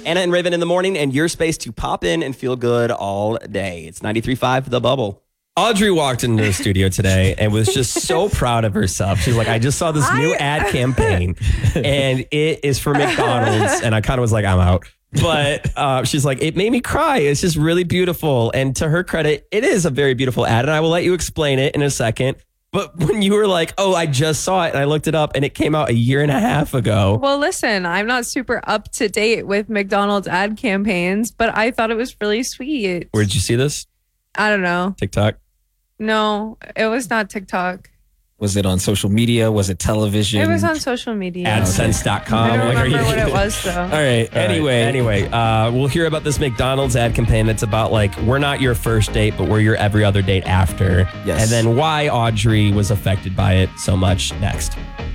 Anna and Raven in the morning, and your space to pop in and feel good all day. It's 93.5 The Bubble. Audrey walked into the studio today and was just so proud of herself. She's like, I just saw this new ad campaign and it is for McDonald's. And I kind of was like, I'm out. But she's like, it made me cry. It's just really beautiful. And to her credit, it is a very beautiful ad. And I will let you explain it in a second. But when you were like, oh, I just saw it and I looked it up and it came out a year and a half ago. Well, listen, I'm not super up to date with McDonald's ad campaigns, but I thought it was really sweet. Where did you see this? I don't know. TikTok? No, it was not TikTok. Was it on social media? Was it television? It was on social media. AdSense.com. I don't remember what it was, though. All right. Anyway, we'll hear about this McDonald's ad campaign that's about like, we're not your first date, but we're your every other date after. Yes. And then why Audrey was affected by it so much next.